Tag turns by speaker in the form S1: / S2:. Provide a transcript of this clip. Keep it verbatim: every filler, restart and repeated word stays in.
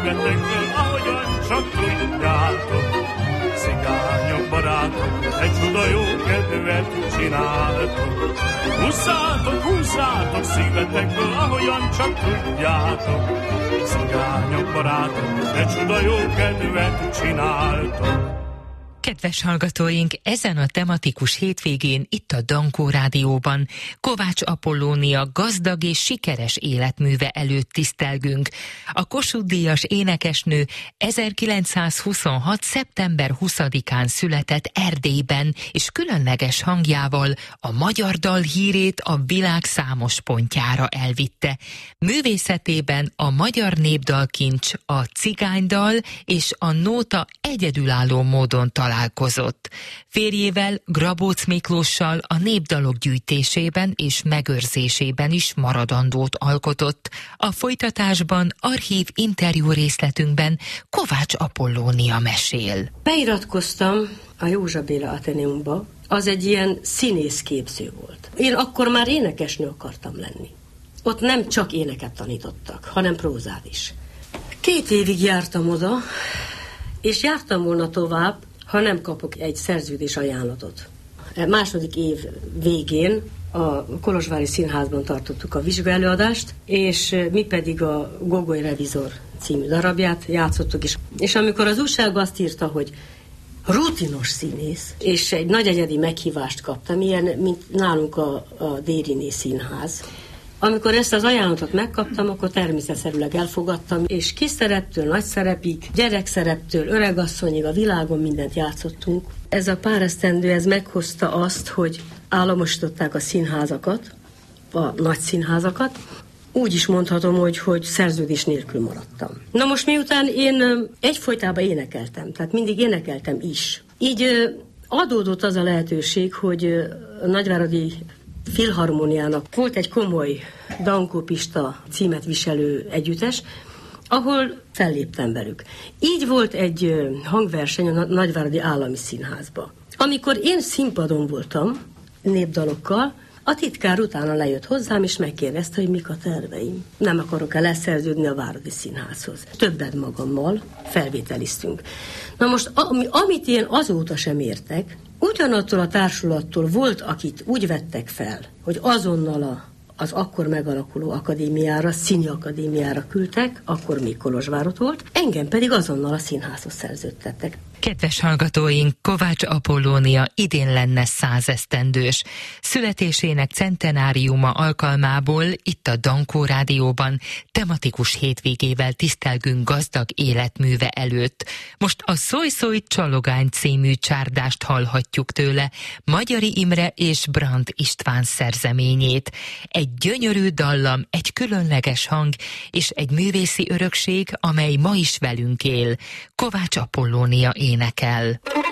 S1: szívetekből, ahogyan csak tudjátok. Cigányok, barátok, egy csuda jó kedvet csináltok. Húzzátok, húzzátok szívetekből, ahogyan csak tudjátok. Cigányok, barátok, egy csuda jó kedvet csináltok.
S2: Kedves hallgatóink, ezen a tematikus hétvégén itt a Dankó Rádióban Kovács Apollónia gazdag és sikeres életműve előtt tisztelgünk. A Kossuth-díjas énekesnő ezerkilencszázhuszonhat. szeptember huszadikán született Erdélyben, és különleges hangjával a magyar dal hírét a világ számos pontjára elvitte. Művészetében a magyar népdalkincs, a cigánydal és a nóta egyedülálló módon talál. Találkozott. Férjével, Grabóc Miklóssal a népdalok gyűjtésében és megőrzésében is maradandót alkotott. A folytatásban archív interjú részletünkben Kovács Apollónia mesél.
S3: Beiratkoztam a József Béla Ateneumba, az egy ilyen színészképző volt. Én akkor már énekesnő akartam lenni. Ott nem csak éneket tanítottak, hanem prózát is. Két évig jártam oda, és jártam volna tovább, ha nem kapok egy szerződés ajánlatot. A második év végén a Kolozsvári Színházban tartottuk a vizsgaelőadást, és mi pedig a Gogoly Revizor című darabját játszottuk is. És amikor az újság azt írta, hogy rutinos színész, és egy nagy egyedi meghívást kaptam, ilyen, mint nálunk a, a Dériné Színház. Amikor ezt az ajánlatot megkaptam, akkor természetszerűleg elfogadtam, és kis szereptől nagy szerepig, gyerekszereptől öregasszonyig a világon mindent játszottunk. Ez a pár esztendő, ez meghozta azt, hogy államosították a színházakat, a nagy színházakat. Úgy is mondhatom, hogy, hogy szerződés nélkül maradtam. Na most miután én egyfolytában énekeltem, tehát mindig énekeltem is. Így adódott az a lehetőség, hogy a Nagyváradi Filharmóniának volt egy komoly Dankó Pista címet viselő együttes, ahol felléptem velük. Így volt egy hangverseny a Nagyváradi Állami Színházba. Amikor én színpadon voltam népdalokkal, a titkár utána lejött hozzám, és megkérdezte, hogy mik a terveim. Nem akarok-e leszerződni a Váradi Színházhoz. Többet magammal felvételiztünk. Na most, ami, amit én azóta sem értek, ugyanattól a társulattól volt, akit úgy vettek fel, hogy azonnal a, az akkor megalakuló akadémiára, színi akadémiára küldtek, akkor még Kolozsvárot volt, engem pedig azonnal a színházhoz szerződtettek.
S2: Kedves hallgatóink, Kovács Apollónia idén lenne százesztendős. Születésének centenáriuma alkalmából itt a Dankó Rádióban tematikus hétvégével tisztelgünk gazdag életműve előtt. Most a Szólj Szólj Csalogány című csárdást hallhatjuk tőle, Magyari Imre és Brandt István szerzeményét. Egy gyönyörű dallam, egy különleges hang és egy művészi örökség, amely ma is velünk él. Kovács Apollónia énekel.